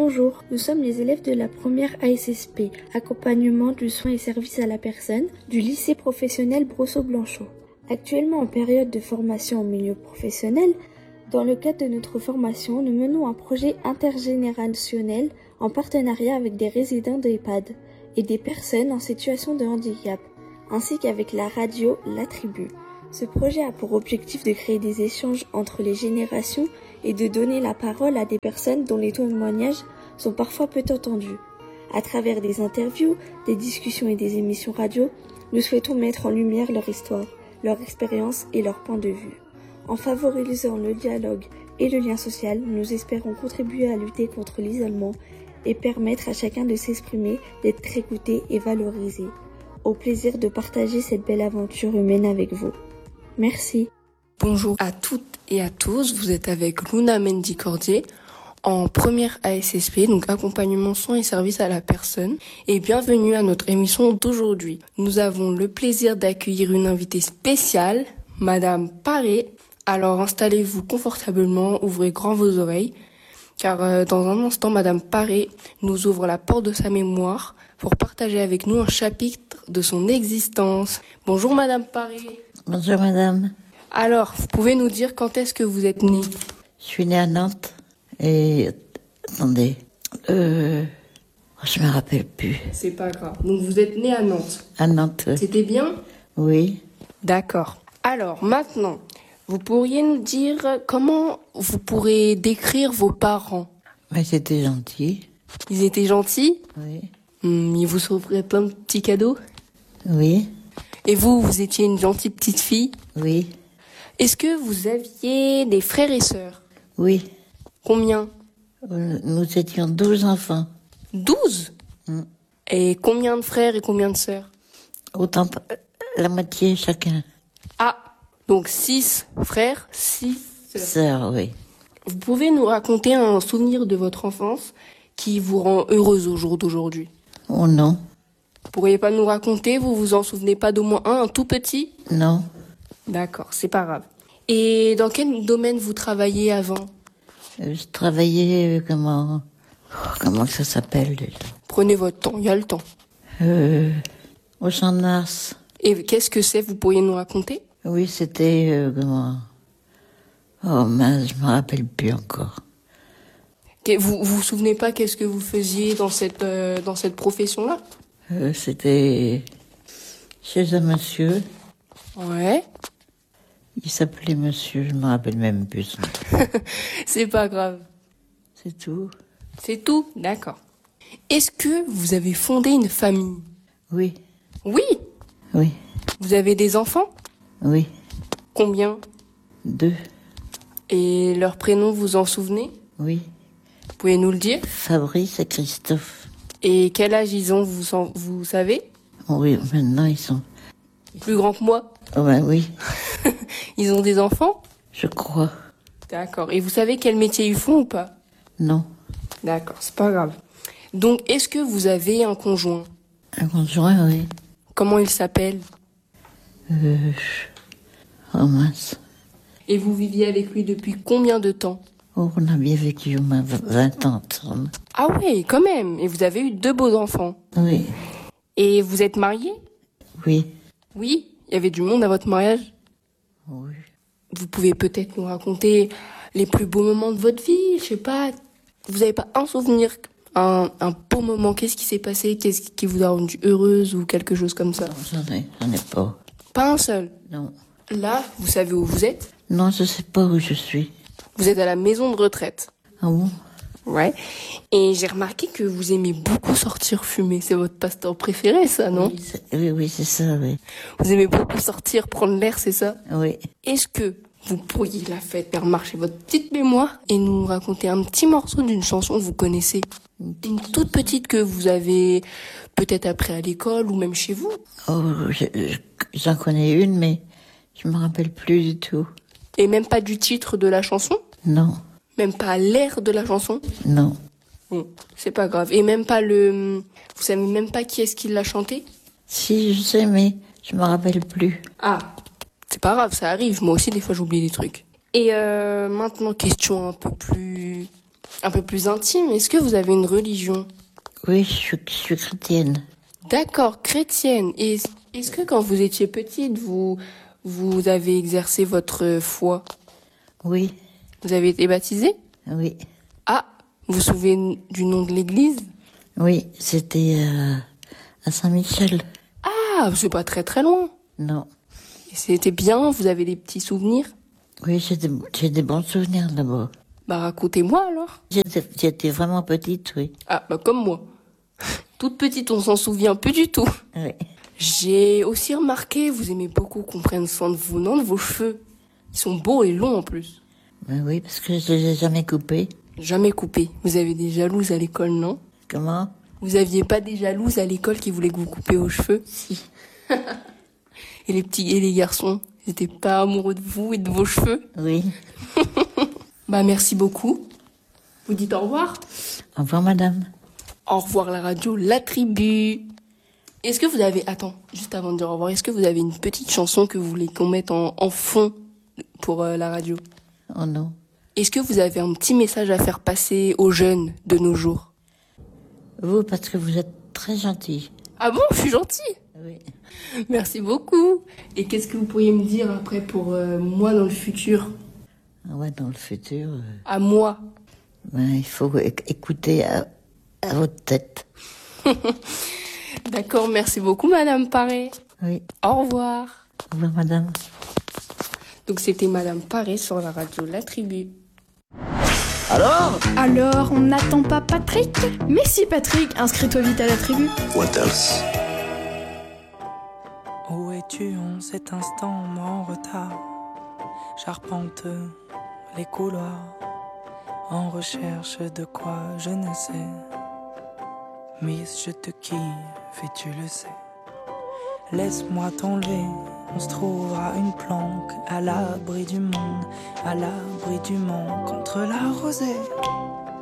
Bonjour, nous sommes les élèves de la première ASSP, accompagnement du soin et service à la personne, du lycée professionnel Brosseau-Blanchot. Actuellement en période de formation au milieu professionnel, dans le cadre de notre formation, nous menons un projet intergénérationnel en partenariat avec des résidents d'EHPAD et des personnes en situation de handicap, ainsi qu'avec la radio La Tribu. Ce projet a pour objectif de créer des échanges entre les générations et de donner la parole à des personnes dont les témoignages sont parfois peu entendus. À travers des interviews, des discussions et des émissions radio, nous souhaitons mettre en lumière leur histoire, leur expérience et leur point de vue. En favorisant le dialogue et le lien social, nous espérons contribuer à lutter contre l'isolement et permettre à chacun de s'exprimer, d'être écouté et valorisé. Au plaisir de partager cette belle aventure humaine avec vous. Merci. Bonjour à toutes et à tous, vous êtes avec Luna Mendy-Cordier en première ASSP, donc accompagnement soins et services à la personne, et bienvenue à notre émission d'aujourd'hui. Nous avons le plaisir d'accueillir une invitée spéciale, Madame Paré. Alors installez-vous confortablement, ouvrez grand vos oreilles, car dans un instant, Madame Paré nous ouvre la porte de sa mémoire pour partager avec nous un chapitre de son existence. Bonjour Madame Paré. Bonjour madame. Alors, vous pouvez nous dire quand est-ce que vous êtes née? Je suis née à Nantes et... Attendez. Je me rappelle plus. C'est pas grave. Donc vous êtes née à Nantes. À Nantes. C'était bien? Oui. D'accord. Alors, maintenant, vous pourriez nous dire comment vous pourrez décrire vos parents? Mais c'était gentil. Ils étaient gentils? Oui. Ils vous offraient plein de petits cadeaux? Oui. Et vous étiez une gentille petite fille? Oui. Est-ce que vous aviez des frères et sœurs? Oui. Combien? Nous étions 12 enfants. 12? Et combien de frères et combien de sœurs? Autant, la moitié chacun. Ah, donc 6 frères, 6 sœurs. Sœurs, oui. Vous pouvez nous raconter un souvenir de votre enfance qui vous rend heureuse au jour d'aujourd'hui? Oh non. Vous pourriez pas nous raconter, vous vous en souvenez pas d'au moins un tout petit? Non. D'accord, c'est pas grave. Et dans quel domaine vous travaillez avant? Je travaillais, comment ça s'appelle déjà? Prenez votre temps, il y a le temps. Au Champ de Mars. Et qu'est-ce que c'est, vous pourriez nous raconter? Oui, c'était, Oh mince, je me rappelle plus encore. Vous vous souvenez pas qu'est-ce que vous faisiez dans cette profession-là? C'était chez un monsieur. Ouais. Il s'appelait monsieur, je me rappelle même plus son nom. C'est pas grave. C'est tout. C'est tout? D'accord. Est-ce que vous avez fondé une famille? Oui. Oui. Oui. Vous avez des enfants? Oui. Combien? 2. Et leurs prénoms, vous en souvenez? Oui. Vous pouvez nous le dire? Fabrice et Christophe. Et quel âge ils ont, vous savez? Oui, maintenant ils sont... Plus grands que moi? Oh ben oui, Ils ont des enfants? je crois. D'accord. Et vous savez quel métier ils font ou pas? Non. D'accord, c'est pas grave. Donc, est-ce que vous avez un conjoint? Un conjoint, oui. Comment il s'appelle? Oh mince. Et vous viviez avec lui depuis combien de temps? Oh, on a bien vécu au moins 20 ans ensemble. Ah oui, quand même. Et vous avez eu 2 beaux enfants. Oui. Et vous êtes mariés? Oui. Oui. Il y avait du monde à votre mariage? Oui. Vous pouvez peut-être nous raconter les plus beaux moments de votre vie, je sais pas. Vous avez pas un souvenir, un beau moment? Qu'est-ce qui s'est passé? Qu'est-ce qui vous a rendu heureuse ou quelque chose comme ça? J'en ai pas. Pas un seul? Non. Là, vous savez où vous êtes? Non, je sais pas où je suis. Vous êtes à la maison de retraite. Ah bon? Ouais. Et j'ai remarqué que vous aimez beaucoup sortir fumer. C'est votre passe-temps préféré, ça, non? Oui, c'est ça, oui. Vous aimez beaucoup sortir, prendre l'air, c'est ça? Oui. Est-ce que vous pourriez la faire marcher votre petite mémoire et nous raconter un petit morceau d'une chanson que vous connaissez? Une toute petite que vous avez peut-être appris à l'école ou même chez vous? Oh, j'en connais une, mais je me rappelle plus du tout. Et même pas du titre de la chanson? Non. Même pas l'air de la chanson? Non. Bon, c'est pas grave. Et même pas vous savez même pas qui est-ce qui l'a chanté? Si, je sais, mais je me rappelle plus. Ah, c'est pas grave, ça arrive. Moi aussi, des fois, j'oublie des trucs. Et maintenant, question un peu plus Un peu plus intime, est-ce que vous avez une religion? Oui, je suis chrétienne. D'accord, chrétienne. Et est-ce que quand vous étiez petite, vous avez exercé votre foi? Oui, Vous avez été baptisée? oui, Ah, vous vous souvenez du nom de l'église? oui, c'était à Saint-Michel. Ah, c'est pas très très loin. Non. Et c'était bien, vous avez des petits souvenirs? Oui, j'ai des bons souvenirs là-bas. Bah racontez-moi alors. J'étais vraiment petite, oui. Ah, bah comme moi. Toute petite, on s'en souvient plus du tout. Oui. J'ai aussi remarqué, vous aimez beaucoup qu'on prenne soin de vous, non, de vos cheveux. Ils sont beaux et longs en plus. Ben oui, parce que je les ai jamais coupés. Jamais coupés. Vous avez des jalouses à l'école, non? Comment? Vous aviez pas des jalouses à l'école qui voulaient que vous coupiez vos cheveux? Si. Et les petits et les garçons, ils étaient pas amoureux de vous et de vos cheveux? Oui. Bah merci beaucoup. Vous dites au revoir? Au revoir, madame. Au revoir la radio, la tribu. Est-ce que vous avez... Attends, juste avant de dire au revoir, est-ce que vous avez une petite chanson que vous voulez qu'on mette en fond pour la radio? Oh non. Est-ce que vous avez un petit message à faire passer aux jeunes de nos jours? Vous, parce que vous êtes très gentil. Ah bon, je suis gentille? Oui. Merci beaucoup. Et qu'est-ce que vous pourriez me dire après pour moi dans le futur? Ah ouais, dans le futur, À moi. ben, il faut écouter à votre tête. D'accord, merci beaucoup Madame Paré. Oui. Au revoir. Au revoir, madame. Donc c'était Madame Paré sur la radio La Tribu. Alors, on n'attend pas Patrick? Mais si Patrick, inscris-toi vite à la tribu. What else? Où es-tu en cet instant, moi en retard? J'arpente les couloirs, en recherche de quoi je ne sais. Miss, je te kiffe et tu le sais. Laisse-moi t'enlever, on se trouvera une planque à l'abri du monde, à l'abri du monde contre la rosée.